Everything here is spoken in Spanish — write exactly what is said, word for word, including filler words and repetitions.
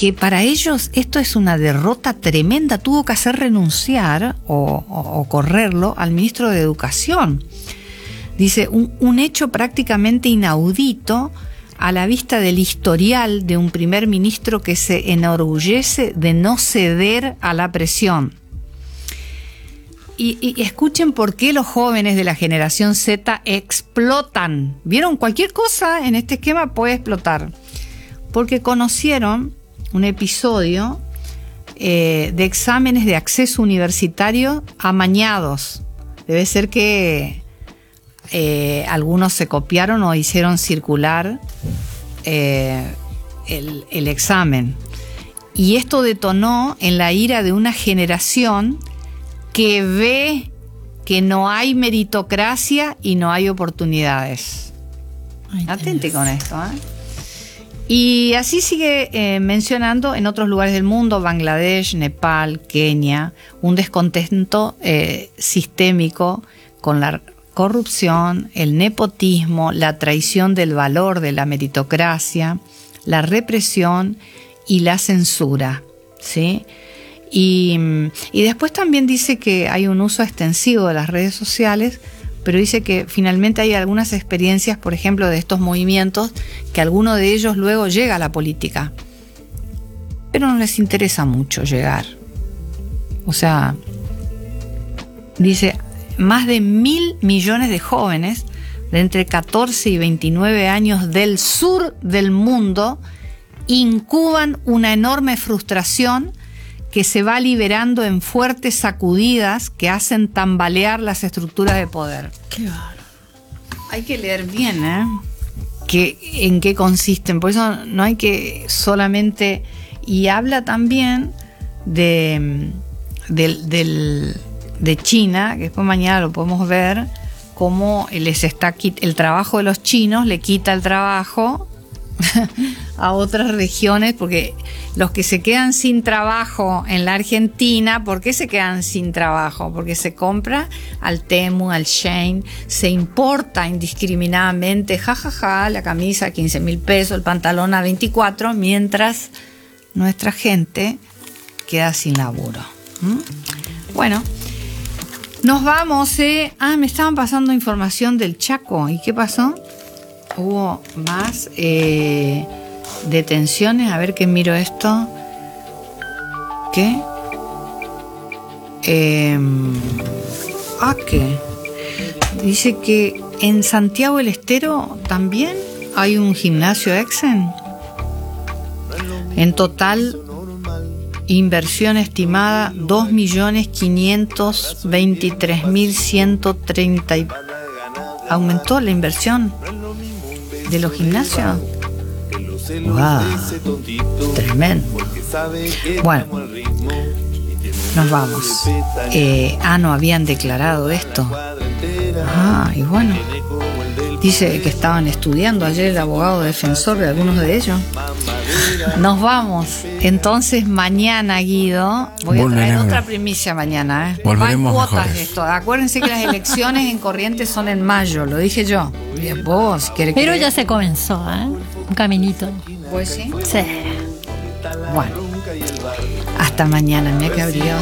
que para ellos esto es una derrota tremenda. Tuvo que hacer renunciar o, o, o correrlo al ministro de Educación. Dice, un, un hecho prácticamente inaudito a la vista del historial de un primer ministro que se enorgullece de no ceder a la presión. Y, y escuchen por qué los jóvenes de la generación Z explotan. ¿Vieron? Cualquier cosa en este esquema puede explotar. Porque conocieron un episodio eh, de exámenes de acceso universitario amañados. Debe ser que eh, algunos se copiaron o hicieron circular eh, el, el examen. Y esto detonó en la ira de una generación que ve que no hay meritocracia y no hay oportunidades. Atente con esto, ¿eh? Y así sigue eh, mencionando en otros lugares del mundo, Bangladesh, Nepal, Kenia, un descontento eh, sistémico con la corrupción, el nepotismo, la traición del valor de la meritocracia, la represión y la censura, ¿sí? Y, y después también dice que hay un uso extensivo de las redes sociales, pero dice que finalmente hay algunas experiencias, por ejemplo, de estos movimientos, que alguno de ellos luego llega a la política, pero no les interesa mucho llegar. O sea, dice, más de mil millones de jóvenes de entre catorce y veintinueve años del sur del mundo incuban una enorme frustración que se va liberando en fuertes sacudidas que hacen tambalear las estructuras de poder. Qué bárbaro. Hay que leer bien, ¿eh? Que, en qué consisten. Por eso no hay que solamente... Y habla también de, del, del, de China, que después mañana lo podemos ver, cómo les está el trabajo de los chinos le quita el trabajo a otras regiones, porque los que se quedan sin trabajo en la Argentina, ¿por qué se quedan sin trabajo? Porque se compra al Temu, al Shein, se importa indiscriminadamente, jajaja, ja, ja, la camisa a quince mil pesos, el pantalón a veinticuatro, mientras nuestra gente queda sin laburo. ¿Mm? Bueno, nos vamos, eh. Ah, me estaban pasando información del Chaco. ¿Y qué pasó? Hubo más eh, detenciones. A ver que miro esto. ¿Qué? Eh, ¿Ah, qué? Dice que en Santiago del Estero también hay un gimnasio Exen. En total, inversión estimada dos millones quinientos veintitrés mil ciento treinta. Aumentó la inversión de los gimnasios. ¡Wow! Tremendo. Bueno, nos vamos. Eh, ah, no habían declarado esto. Ah, y bueno. Dice que estaban estudiando ayer el abogado defensor de algunos de ellos. Nos vamos. Entonces mañana, Guido, voy a traer otra primicia mañana. ¿eh? Volveremos Van cuotas mejores. esto. Acuérdense que las elecciones en Corrientes son en mayo, lo dije yo. Bien, vos, si querés Pero que... ya se comenzó, ¿eh? Un caminito. Pues sí. Sí. Bueno. Hasta mañana, mira que abrió.